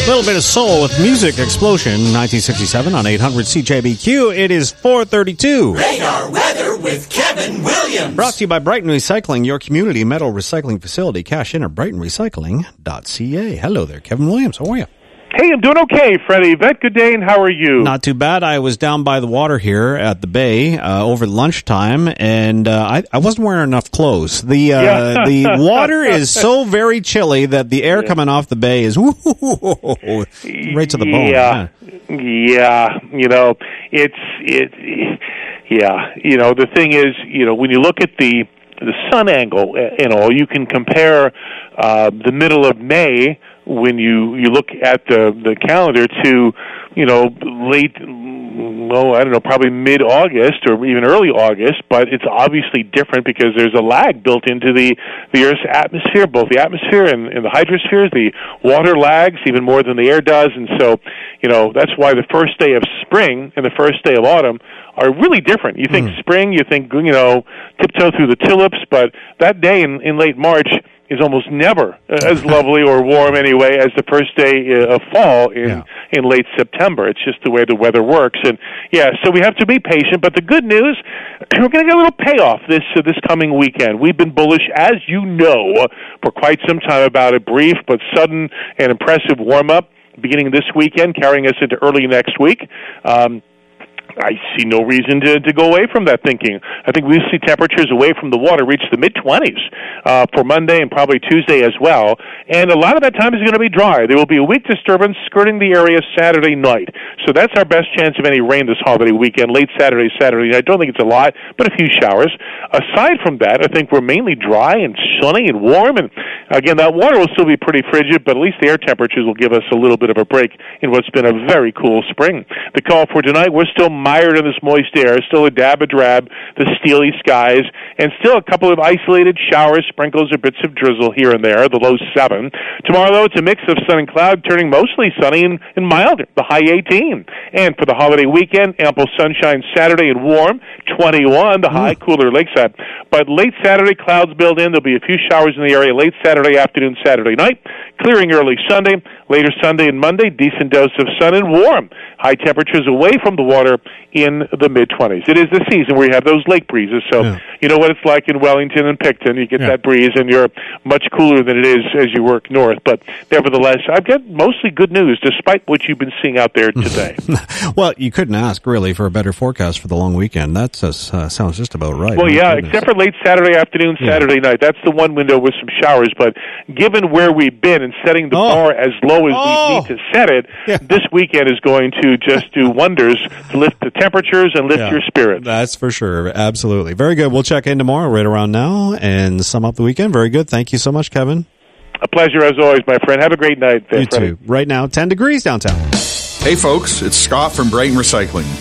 A little bit of soul with Music Explosion, 1967 on 800 CJBQ. It is 4:32. Radar weather with Kevin Williams. Brought to you by Brighton Recycling, your community metal recycling facility. Cash in at brightonrecycling.ca. Hello there, Kevin Williams. How are you? Hey, I'm doing okay, Freddie. Vet, good day, and how are you? Not too bad. I was down by the water here at the bay over lunchtime, and I wasn't wearing enough clothes. The water is so very chilly that the air coming off the bay is right to the bone. Yeah, the thing is, when you look at the sun angle and all, you can compare the middle of May when you look at the calendar to, late, probably mid-August or even early August, but it's obviously different because there's a lag built into the Earth's atmosphere, both the atmosphere and the hydrosphere. The water lags even more than the air does, and so, that's why the first day of spring and the first day of autumn are really different. You think spring, you think, tiptoe through the tulips, but that day in late March is almost never as lovely or warm anyway as the first day of fall in late September. It's just the way the weather works. And so we have to be patient, but the good news, we're going to get a little payoff this coming weekend. We've been bullish, as you know, for quite some time about a brief but sudden and impressive warm-up beginning this weekend, carrying us into early next week. I see no reason to go away from that thinking. I think we'll see temperatures away from the water reach the mid-20s for Monday and probably Tuesday as well. And a lot of that time is going to be dry. There will be a weak disturbance skirting the area Saturday night. So that's our best chance of any rain this holiday weekend, late Saturday night. I don't think it's a lot, but a few showers. Aside from that, I think we're mainly dry and sunny and warm. And again, that water will still be pretty frigid, but at least the air temperatures will give us a little bit of a break in what's been a very cool spring. The call for tonight, we're still mired in this moist air, still a dab of drab, the steely skies, and still a couple of isolated showers, sprinkles, or bits of drizzle here and there, the low 7. Tomorrow, though, it's a mix of sun and cloud, turning mostly sunny and milder, the high 18. And for the holiday weekend, ample sunshine Saturday and warm, 21, the high, cooler lakeside. But late Saturday, clouds build in. There'll be a few showers in the area late Saturday afternoon, Saturday night, clearing early Sunday. Later Sunday and Monday, decent dose of sun and warm. High temperatures away from the water in the mid-20s. It is the season where you have those lake breezes, so you know what it's like in Wellington and Picton. You get that breeze, and you're much cooler than it is as you work north. But nevertheless, I've got mostly good news, despite what you've been seeing out there today. Well, you couldn't ask, really, for a better forecast for the long weekend. That sounds just about right. Well, except for late Saturday afternoon, Saturday night. That's the one window with some showers. But given where we've been and setting the bar as low as we need to set it, this weekend is going to just do wonders to lift the temperatures and lift your spirits. That's for sure. Absolutely. Very good. We'll check in tomorrow right around now and sum up the weekend. Very good. Thank you so much, Kevin. A pleasure as always, my friend. Have a great night. You too. Right now, 10 degrees downtown. Hey folks, it's Scott from Brighton Recycling.